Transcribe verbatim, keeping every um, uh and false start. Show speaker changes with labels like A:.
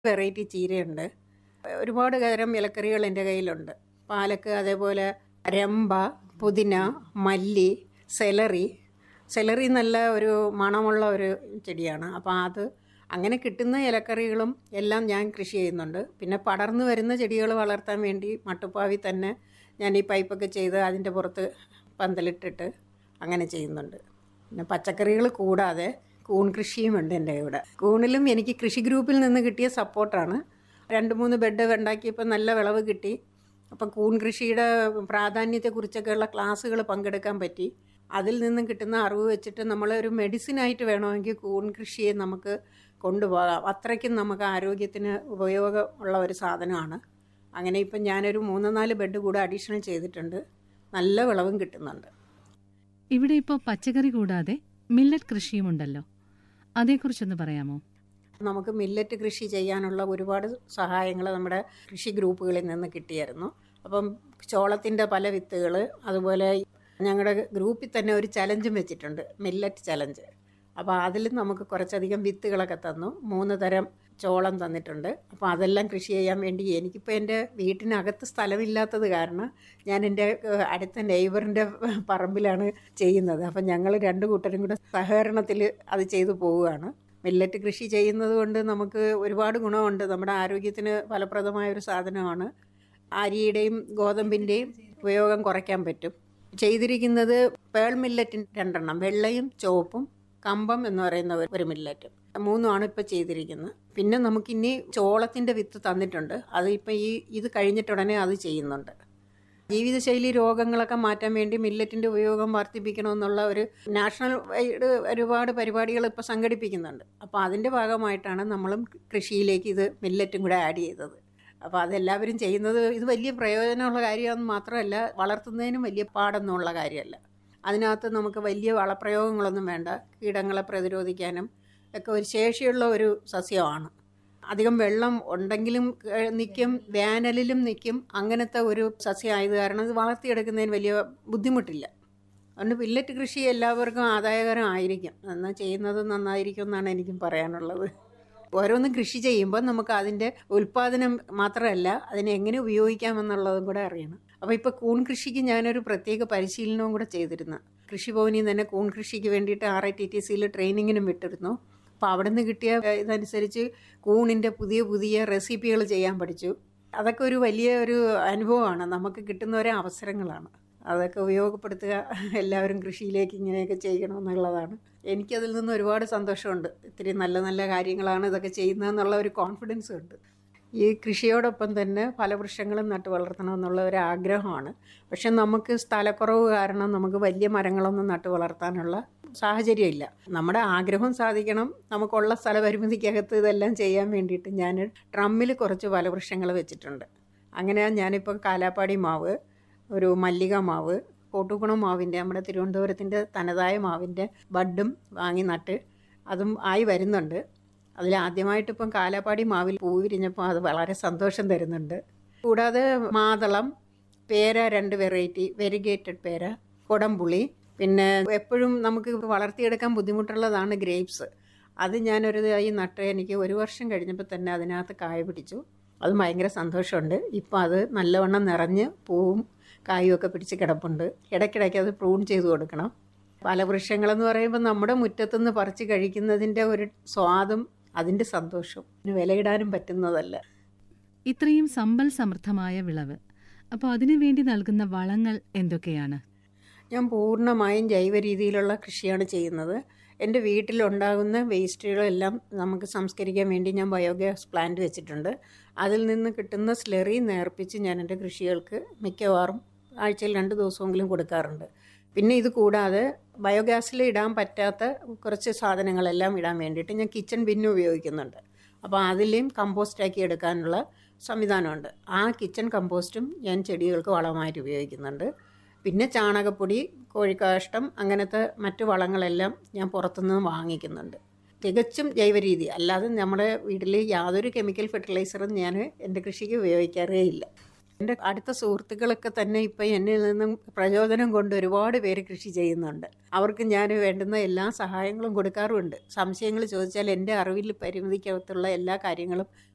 A: Variety ചീരയുണ്ട്. ഒരുപാട് തരം ഇലക്കറികൾ എൻ്റെ കയ്യിലുണ്ട്. പാലക്ക്, അതേപോലെ രമ്പ, പുതിന, മല്ലി, സെലറി. സെലറി നല്ല ഒരു മണമുള്ള ഒരു ചെടിയാണ്. അപ്പോൾ അത് അങ്ങനെ കിട്ടുന്ന ഇലക്കറികളും എല്ലാം ഞാൻ കൃഷി ചെയ്യുന്നുണ്ട്. പിന്നെ പടർന്നു വരുന്ന ചെടികൾ വളർത്താൻ വേണ്ടി മട്ടുപ്പാവി തന്നെ ഞാൻ ഈ പൈപ്പൊക്കെ ചെയ്ത് അതിൻ്റെ പുറത്ത് പന്തലിട്ടിട്ട് അങ്ങനെ ചെയ്യുന്നുണ്ട്. പിന്നെ പച്ചക്കറികൾ കൂടാതെ കൂൺ കൃഷിയുമുണ്ട് എൻ്റെ ഇവിടെ. കൂണിലും എനിക്ക് കൃഷി ഗ്രൂപ്പിൽ നിന്ന് കിട്ടിയ സപ്പോർട്ടാണ്. രണ്ട് മൂന്ന് ബെഡ് ഉണ്ടാക്കിയപ്പോൾ നല്ല വിളവ് കിട്ടി. അപ്പം കൂൺ കൃഷിയുടെ പ്രാധാന്യത്തെക്കുറിച്ചൊക്കെയുള്ള ക്ലാസ്സുകൾ പങ്കെടുക്കാൻ പറ്റി. അതിൽ നിന്നും കിട്ടുന്ന അറിവ് വെച്ചിട്ട് നമ്മളൊരു മെഡിസിനായിട്ട് വേണമെങ്കിൽ കൂൺ കൃഷിയെ നമുക്ക് കൊണ്ടുപോകാം. അത്രയ്ക്കും നമുക്ക് ആരോഗ്യത്തിന് ഉപയോഗമുള്ള ഒരു സാധനമാണ്. അങ്ങനെ ഇപ്പം ഞാനൊരു മൂന്ന് നാല് ബെഡ് കൂടെ അഡീഷണൽ ചെയ്തിട്ടുണ്ട്. നല്ല വിളവും കിട്ടുന്നുണ്ട്.
B: ഇവിടെ ഇപ്പോൾ പച്ചക്കറി കൂടാതെ മില്ലറ്റ് കൃഷിയുമുണ്ടല്ലോ, അതേക്കുറിച്ചൊന്ന് പറയാമോ?
A: നമുക്ക് മില്ലറ്റ് കൃഷി ചെയ്യാനുള്ള ഒരുപാട് സഹായങ്ങൾ നമ്മുടെ കൃഷി ഗ്രൂപ്പുകളിൽ നിന്ന് കിട്ടിയായിരുന്നു. അപ്പം ചോളത്തിൻ്റെ പല വിത്തുകൾ, അതുപോലെ ഞങ്ങളുടെ ഗ്രൂപ്പിൽ തന്നെ ഒരു ചലഞ്ചും വെച്ചിട്ടുണ്ട്, മില്ലറ്റ് ചലഞ്ച്. അപ്പോൾ അതിൽ നമുക്ക് കുറച്ചധികം വിത്തുകളൊക്കെ തന്നു. മൂന്ന് തരം ചോളം തന്നിട്ടുണ്ട്. അപ്പോൾ അതെല്ലാം കൃഷി ചെയ്യാൻ വേണ്ടി എനിക്കിപ്പോൾ എൻ്റെ വീട്ടിനകത്ത് സ്ഥലമില്ലാത്തത് കാരണം ഞാൻ എൻ്റെ അടുത്ത നെയ്ബറിൻ്റെ പറമ്പിലാണ് ചെയ്യുന്നത്. അപ്പം ഞങ്ങൾ രണ്ട് കൂട്ടരും കൂടെ സഹകരണത്തിൽ അത് ചെയ്തു പോവുകയാണ്. മില്ലറ്റ് കൃഷി ചെയ്യുന്നത് കൊണ്ട് നമുക്ക് ഒരുപാട് ഗുണമുണ്ട്. നമ്മുടെ ആരോഗ്യത്തിന് ഫലപ്രദമായ ഒരു സാധനമാണ്. അരിയുടെയും ഗോതമ്പിൻ്റെയും ഉപയോഗം കുറയ്ക്കാൻ പറ്റും. ചെയ്തിരിക്കുന്നത് പേൾ മില്ലറ്റിൻ രണ്ടെണ്ണം, വെള്ളയും ചുവപ്പും, കമ്പം എന്ന് പറയുന്ന ഒരു മില്ലറ്റും, മൂന്നുമാണ് ഇപ്പോൾ ചെയ്തിരിക്കുന്നത്. പിന്നെ നമുക്കിനി ചോളത്തിൻ്റെ വിത്ത് തന്നിട്ടുണ്ട്. അത് ഇപ്പം ഈ ഇത് കഴിഞ്ഞിട്ടുടനെ അത് ചെയ്യുന്നുണ്ട്. ജീവിതശൈലി രോഗങ്ങളൊക്കെ മാറ്റാൻ വേണ്ടി മില്ലറ്റിൻ്റെ ഉപയോഗം വർദ്ധിപ്പിക്കണമെന്നുള്ള ഒരു നാഷണൽ വൈഡ് ഒരുപാട് പരിപാടികൾ ഇപ്പോൾ സംഘടിപ്പിക്കുന്നുണ്ട്. അപ്പോൾ അതിൻ്റെ ഭാഗമായിട്ടാണ് നമ്മളും കൃഷിയിലേക്ക് ഇത് മില്ലറ്റും കൂടെ ആഡ് ചെയ്തത്. അപ്പോൾ അതെല്ലാവരും ചെയ്യുന്നത് ഇത് വലിയ പ്രയോജനമുള്ള കാര്യമെന്ന് മാത്രമല്ല, വളർത്തുന്നതിനും വലിയ പാടൊന്നുമുള്ള കാര്യമല്ല. അതിനകത്ത് നമുക്ക് വലിയ വളപ്രയോഗങ്ങളൊന്നും വേണ്ട. കീടങ്ങളെ പ്രതിരോധിക്കാനും ഒക്കെ ഒരു ശേഷിയുള്ള ഒരു സസ്യമാണ്. അധികം വെള്ളം ഉണ്ടെങ്കിലും നിൽക്കും, വേനലിലും നിൽക്കും. അങ്ങനത്തെ ഒരു സസ്യമായത് കാരണം ഇത് വളർത്തിയെടുക്കുന്നതിന് വലിയ ബുദ്ധിമുട്ടില്ല. അതുകൊണ്ട് മില്ലറ്റ് കൃഷി എല്ലാവർക്കും ആദായകരമായിരിക്കും. എന്നാൽ ചെയ്യുന്നത് നന്നായിരിക്കും എന്നാണ് എനിക്കും പറയാനുള്ളത്. ഓരോന്നും കൃഷി ചെയ്യുമ്പോൾ നമുക്ക് അതിൻ്റെ ഉൽപ്പാദനം മാത്രമല്ല, അതിനെ എങ്ങനെ ഉപയോഗിക്കാമെന്നുള്ളതും കൂടെ അറിയണം. അപ്പോൾ ഇപ്പോൾ കൂൺ കൃഷിക്ക് ഞാനൊരു പ്രത്യേക പരിശീലനവും കൂടെ ചെയ്തിരുന്നു. കൃഷിഭവനിൽ തന്നെ കൂൺ കൃഷിക്ക് വേണ്ടിയിട്ട് ആർ ഐ ടി ടി സിയിൽ ട്രെയിനിങ്ങിനും വിട്ടിരുന്നു. അപ്പോൾ അവിടെ നിന്ന് കിട്ടിയ ഇതനുസരിച്ച് കൂണിൻ്റെ പുതിയ പുതിയ റെസിപ്പികൾ ചെയ്യാൻ പഠിച്ചു. അതൊക്കെ ഒരു വലിയ ഒരു അനുഭവമാണ്. നമുക്ക് കിട്ടുന്ന ഓരോ അവസരങ്ങളാണ്. അതൊക്കെ ഉപയോഗപ്പെടുത്തുക. എല്ലാവരും കൃഷിയിലേക്ക് ഇങ്ങനെയൊക്കെ ചെയ്യണമെന്നുള്ളതാണ്. എനിക്കതിൽ നിന്ന് ഒരുപാട് സന്തോഷമുണ്ട്. ഇത്തിരി നല്ല നല്ല കാര്യങ്ങളാണ് ഇതൊക്കെ ചെയ്യുന്നതെന്നുള്ള ഒരു കോൺഫിഡൻസും ഉണ്ട്. ഈ കൃഷിയോടൊപ്പം തന്നെ ഫലവൃക്ഷങ്ങളും നട്ടു വളർത്തണമെന്നുള്ള ഒരു ആഗ്രഹമാണ്. പക്ഷെ നമുക്ക് സ്ഥലക്കുറവ് കാരണം നമുക്ക് വലിയ മരങ്ങളൊന്നും നട്ടു വളർത്താനുള്ള സാഹചര്യമില്ല. നമ്മുടെ ആഗ്രഹം സാധിക്കണം. നമുക്കുള്ള സ്ഥലപരിമിതിക്കകത്ത് ഇതെല്ലാം ചെയ്യാൻ വേണ്ടിയിട്ട് ഞാൻ ഡ്രമ്മിൽ കുറച്ച് ഫലവൃക്ഷങ്ങൾ വെച്ചിട്ടുണ്ട്. അങ്ങനെ ഞാനിപ്പം കാലാപ്പാടി മാവ്, ഒരു മല്ലിക മാവ്, കോട്ടുകുണം മാവിൻ്റെ, നമ്മുടെ തിരുവനന്തപുരത്തിൻ്റെ തനതായ മാവിൻ്റെ ബഡും വാങ്ങി നട്ട് അതും ആയി വരുന്നുണ്ട്. അതിൽ ആദ്യമായിട്ടിപ്പം കാലാപ്പാടി മാവിൽ പൂ വിരിഞ്ഞപ്പോൾ അത് വളരെ സന്തോഷം തരുന്നുണ്ട്. കൂടാതെ മാതളം, പേര, രണ്ട് വെറൈറ്റി, വെരിഗേറ്റഡ് പേര, കൊടംപുളി, പിന്നെ എപ്പോഴും നമുക്ക് വളർത്തിയെടുക്കാൻ ബുദ്ധിമുട്ടുള്ളതാണ് ഗ്രേപ്സ്. അത് ഞാനൊരു തൈ നട്ട് എനിക്ക് ഒരു വർഷം കഴിഞ്ഞപ്പോൾ തന്നെ അതിനകത്ത് കായ പിടിച്ചു. അത് ഭയങ്കര സന്തോഷമുണ്ട്. ഇപ്പം അത് നല്ലവണ്ണം നിറഞ്ഞ് പൂവും കായും ഒക്കെ പിടിച്ച് കിടപ്പുണ്ട്. ഇടയ്ക്കിടയ്ക്ക് അത് പ്രൂൺ ചെയ്ത് കൊടുക്കണം. ഫലവൃക്ഷങ്ങളെന്ന് പറയുമ്പോൾ നമ്മുടെ മുറ്റത്തുനിന്ന് പറിച്ച് കഴിക്കുന്നതിൻ്റെ ഒരു സ്വാദും അതിൻ്റെ സന്തോഷവും വിലയിടാനും പറ്റുന്നതല്ല.
B: ഇത്രയും സമ്പൽ സമൃദ്ധമായ വിളവ്, അപ്പോൾ അതിനു വേണ്ടി നൽകുന്ന വളങ്ങൾ എന്തൊക്കെയാണ്?
A: ഞാൻ പൂർണ്ണമായും ജൈവ രീതിയിലുള്ള കൃഷിയാണ് ചെയ്യുന്നത്. എൻ്റെ വീട്ടിലുണ്ടാകുന്ന വേസ്റ്റുകളെല്ലാം നമുക്ക് സംസ്കരിക്കാൻ വേണ്ടി ഞാൻ ബയോഗ്യാസ് പ്ലാന്റ് വെച്ചിട്ടുണ്ട്. അതിൽ നിന്ന് കിട്ടുന്ന സ്ലറി നേർപ്പിച്ച് ഞാൻ എൻ്റെ കൃഷികൾക്ക് മിക്കവാറും ആഴ്ചയിൽ രണ്ട് ദിവസമെങ്കിലും കൊടുക്കാറുണ്ട്. പിന്നെ ഇത് കൂടാതെ ബയോഗ്യാസിൽ ഇടാൻ പറ്റാത്ത കുറച്ച് സാധനങ്ങളെല്ലാം ഇടാൻ വേണ്ടിയിട്ട് ഞാൻ കിച്ചൺ ബിന്ന് ഉപയോഗിക്കുന്നുണ്ട്. അപ്പോൾ അതിലെയും കമ്പോസ്റ്റാക്കി എടുക്കാനുള്ള സംവിധാനമുണ്ട്. ആ കിച്ചൺ കമ്പോസ്റ്റും ഞാൻ ചെടികൾക്ക് വളമായിട്ട് ഉപയോഗിക്കുന്നുണ്ട്. പിന്നെ ചാണകപ്പൊടി, കോഴിക്കാഷ്ടം, അങ്ങനത്തെ മറ്റു വളങ്ങളെല്ലാം ഞാൻ പുറത്തുനിന്ന് വാങ്ങിക്കുന്നുണ്ട്. തികച്ചും ജൈവരീതി, അല്ലാതെ നമ്മുടെ വീട്ടിൽ യാതൊരു കെമിക്കൽ ഫെർട്ടിലൈസറും ഞാൻ എൻ്റെ കൃഷിക്ക് ഉപയോഗിക്കാറേ ഇല്ല. എൻ്റെ അടുത്ത സുഹൃത്തുക്കളൊക്കെ തന്നെ ഇപ്പം എന്നിൽ നിന്നും പ്രചോദനം കൊണ്ട് ഒരുപാട് പേര് കൃഷി ചെയ്യുന്നുണ്ട്. അവർക്ക് ഞാൻ വേണ്ടുന്ന എല്ലാ സഹായങ്ങളും കൊടുക്കാറുമുണ്ട്. സംശയങ്ങൾ ചോദിച്ചാൽ എൻ്റെ അറിവിൽ പരിമിതിക്കകത്തുള്ള എല്ലാ കാര്യങ്ങളും